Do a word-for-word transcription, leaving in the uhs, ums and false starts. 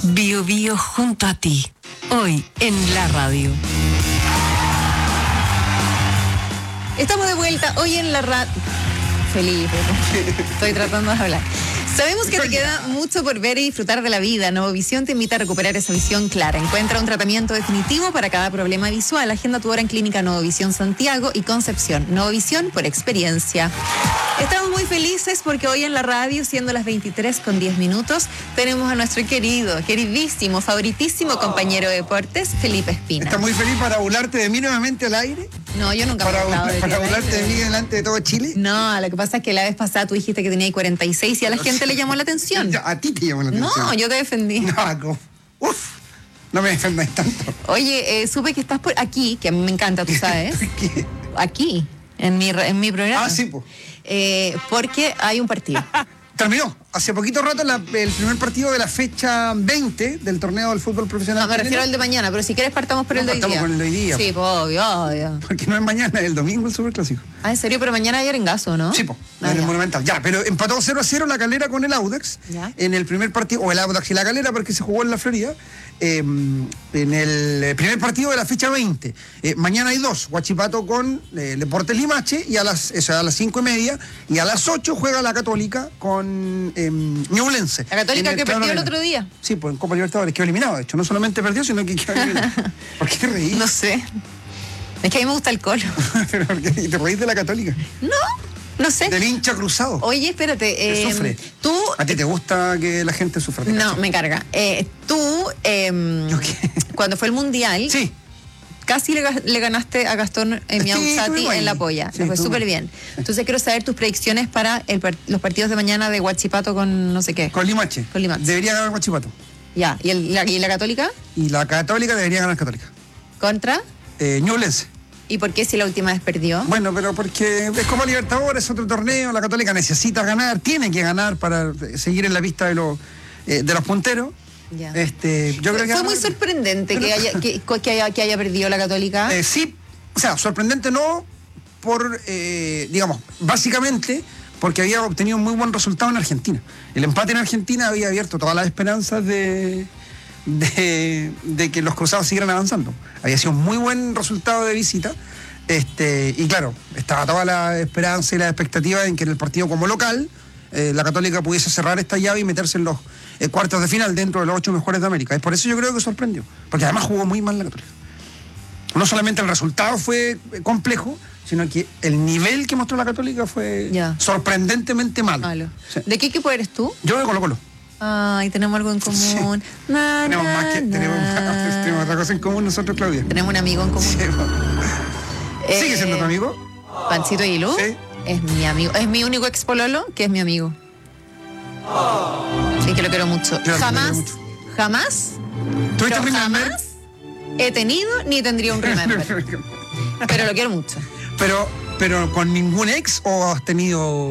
Bio Bio junto a ti, hoy en la radio. Estamos de vuelta hoy en la radio. Felipe, estoy tratando de hablar. Sabemos que te queda mucho por ver y disfrutar de la vida. Novovisión te invita a recuperar esa visión clara. Encuentra un tratamiento definitivo para cada problema visual. Agenda tu hora en Clínica Novovisión Santiago y Concepción. Novovisión por experiencia. Estamos muy felices porque hoy en la radio, siendo las veintitrés con diez minutos, tenemos a nuestro querido, queridísimo, favoritísimo compañero de deportes, Felipe Espina. ¿Estás muy feliz para burlarte de mí nuevamente al aire? No, yo nunca ¿Para, me he burlado de para ti burlarte aire. de mí delante de todo Chile? No, lo que pasa es que la vez pasada tú dijiste que tenía cuarenta y seis y a la gente le llamó la atención. A ti te llamó la atención. No, yo te defendí. No, ¿cómo? Uf, no me defendáis tanto. Oye, eh, supe que estás por aquí, que a mí me encanta, tú sabes. ¿Qué? Aquí, en mi, en mi programa. Ah, sí, pues. Eh, porque hay un partido. Terminó. Hace poquito rato la, el primer partido de la fecha veinte del torneo del fútbol profesional. No, me refiero al de mañana, pero si quieres partamos por No, el de hoy partamos día. con el de hoy día. Sí, pues obvio, obvio. Porque no es mañana, es el domingo el superclásico. Ah, ¿en serio? Pero mañana hay arengazo, ¿no? Sí, pues, Ah, en el ya. Monumental. Ya, pero empató cero a cero la Calera con el Audax. Ya. En el primer partido, o el Audax y la Calera, porque se jugó en la Florida. Eh, en el primer partido de la fecha veinte. Eh, mañana hay dos, Huachipato con eh, Deportes Limache, y a las, eso, a las cinco y media, y a las ocho juega la Católica con eh, Ñublense. La Católica En que Claro perdió el Arena. otro día. Sí, pues en Copa Libertadores, quedó eliminado, de hecho. No solamente perdió, sino que quedó eliminado. ¿Por qué te reís? No sé. Es que a mí me gusta el colo. ¿Pero por qué te reís de la Católica? No, no sé. Del hincha cruzado. Oye, espérate. Que eh, sufre. Tú... ¿A ti te gusta que la gente sufra? ¿Te No, cacho? me carga. Eh, tú, eh, ¿Yo qué? cuando fue el Mundial... Sí. Casi le, le ganaste a Gastón eh, Sí, Miauzati estuve ahí. en la polla. Sí, Le fue estuve. súper bien. Entonces quiero saber tus predicciones para el par- los partidos de mañana de Huachipato con no sé qué. Con Limache. Con Limache. Debería ganar Huachipato. Ya. ¿Y, el- la, y la Católica? Y la Católica debería ganar Católica. ¿Contra? Eh, Ñublense. ¿Y por qué si la última vez perdió? Bueno, pero porque es Copa Libertadores, otro torneo, la Católica necesita ganar, tiene que ganar para seguir en la pista de los, eh, de los punteros. Ya. Este, yo creo que Fue muy sorprendente que haya, que, que haya, que haya perdido la Católica. Eh, sí, o sea, sorprendente no por, eh, digamos, básicamente porque había obtenido un muy buen resultado en Argentina. El empate en Argentina había abierto todas las esperanzas de, de, de que los cruzados siguieran avanzando. Había sido un muy buen resultado de visita. Este, y claro, estaba toda la esperanza y la expectativa en que en el partido como local eh, la Católica pudiese cerrar esta llave y meterse en los eh, cuartos de final dentro de los ocho mejores de América. Es por eso yo creo que sorprendió, porque además jugó muy mal la Católica. No solamente el resultado fue complejo, sino que el nivel que mostró la Católica fue Ya. sorprendentemente malo. Malo. Sí. ¿De qué equipo eres tú? Yo de Colo Colo. Ay, tenemos algo en común. Na, Tenemos na, más que, tenemos, na. tenemos otra cosa en común nosotros, Claudia. Tenemos un amigo en común. Sí, Eh, ¿Sigue siendo tu amigo? Pancito Aguilú. Sí. Es mi amigo. Es mi único ex pololo que es mi amigo. Sí, que lo quiero mucho. Yo lo jamás, quiero mucho. jamás, ¿Tuviste pero un remember? jamás he tenido ni tendría un remember. Pero lo quiero mucho. pero, pero con ningún ex o has tenido